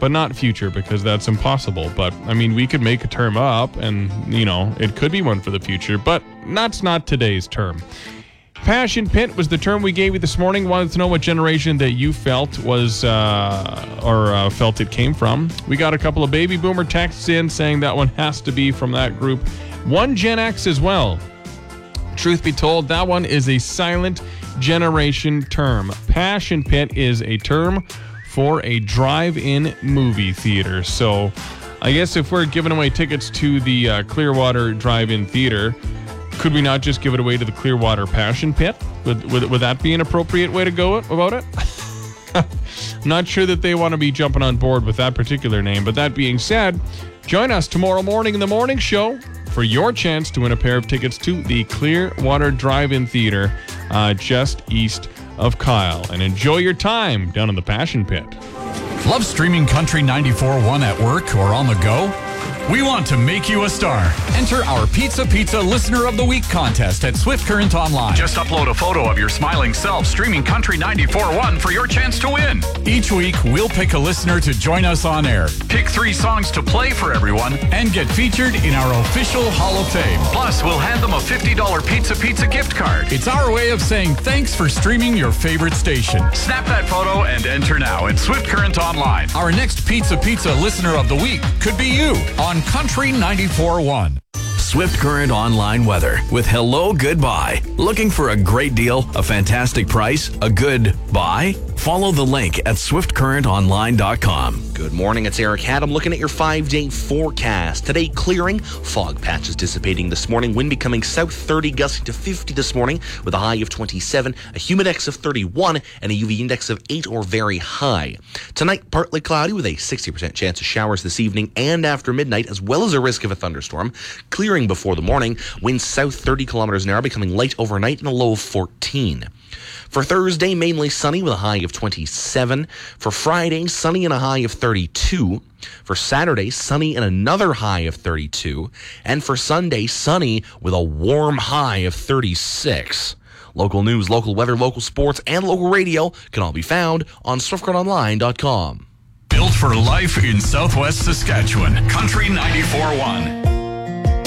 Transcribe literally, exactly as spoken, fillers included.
but not future because that's impossible. But, I mean, we could make a term up and, you know, it could be one for the future, but that's not today's term. Passion Pit was the term we gave you this morning. Wanted to know what generation that you felt was, uh, or uh, felt it came from. We got a couple of baby boomer texts in saying that one has to be from that group. One Gen X as well. Truth be told, that one is a silent generation term. Passion Pit is a term for a drive-in movie theater. So I guess if we're giving away tickets to the uh, Clearwater Drive-In Theater, could we not just give it away to the Clearwater Passion Pit? Would, would, would that be an appropriate way to go about it? I'm not sure that they want to be jumping on board with that particular name. But that being said, join us tomorrow morning in the morning show for your chance to win a pair of tickets to the Clearwater Drive-In Theater uh, just east of Kyle. And enjoy your time down in the Passion Pit. Love streaming Country ninety-four point one at work or on the go? We want to make you a star. Enter our Pizza Pizza Listener of the Week contest at Swift Current Online. Just upload a photo of your smiling self streaming Country ninety-four point one for your chance to win. Each week, we'll pick a listener to join us on air, pick three songs to play for everyone, and get featured in our official Hall of Fame. Plus, we'll hand them a fifty dollars Pizza Pizza gift card. It's our way of saying thanks for streaming your favorite station. Snap that photo and enter now at Swift Current Online. Our next Pizza Pizza Listener of the Week could be you on Country ninety-four point one. Swift Current Online weather with Hello Goodbye. Looking for a great deal, a fantastic price, a good buy? Follow the link at swift current online dot com. Good morning, it's Eric Haddam looking at your five-day forecast. Today, clearing, fog patches dissipating this morning, wind becoming south thirty, gusting to fifty this morning with a high of twenty-seven, a humidex of thirty-one, and a U V index of eight or very high. Tonight, partly cloudy with a sixty percent chance of showers this evening and after midnight, as well as a risk of a thunderstorm. Clearing before the morning, winds south thirty kilometers an hour, becoming light overnight and a low of fourteen. For Thursday, mainly sunny with a high of twenty-seven. For Friday, sunny and a high of thirty-two. For Saturday, sunny and another high of thirty-two. And for Sunday, sunny with a warm high of thirty-six. Local news, local weather, local sports, and local radio can all be found on swift current online dot com. Built for life in Southwest Saskatchewan. Country ninety-four point one.